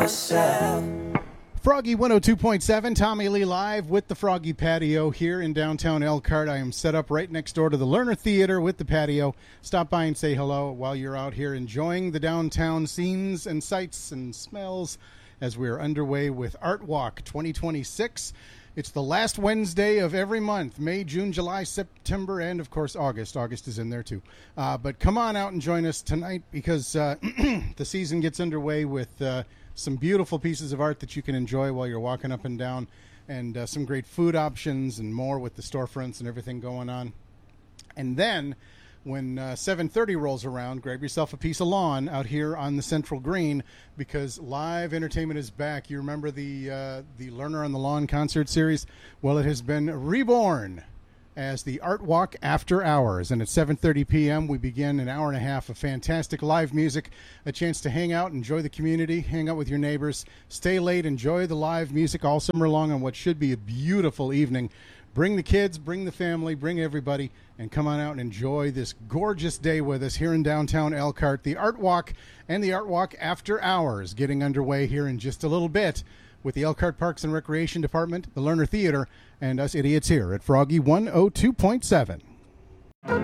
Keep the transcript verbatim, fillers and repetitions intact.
Froggy one oh two point seven, Tommy Lee live with the Froggy Patio here in downtown Elkhart. I am set up right next door to the Lerner Theater with the patio. Stop by and say hello while you're out here enjoying the downtown scenes and sights and smells as we're underway with Art Walk twenty twenty-six. It's the last Wednesday of every month, May, June, July, September, and, of course, August. August is in there, too. Uh, but come on out and join us tonight because uh, the season gets underway with uh, some beautiful pieces of art that you can enjoy while you're walking up and down, and uh, some great food options and more with the storefronts and everything going on. And then when uh, seven thirty rolls around, grab yourself a piece of lawn out here on the Central Green because live entertainment is back. You remember the uh, the Lerner on the Lawn concert series? Well, it has been reborn as the Art Walk After Hours. And at seven thirty p.m., we begin an hour and a half of fantastic live music, a chance to hang out, enjoy the community, hang out with your neighbors, stay late, enjoy the live music all summer long on what should be a beautiful evening. Bring the kids, bring the family, bring everybody, and come on out and enjoy this gorgeous day with us here in downtown Elkhart. The Art Walk and the Art Walk After Hours getting underway here in just a little bit with the Elkhart Parks and Recreation Department, the Lerner Theater, and us idiots here at Froggy one oh two point seven.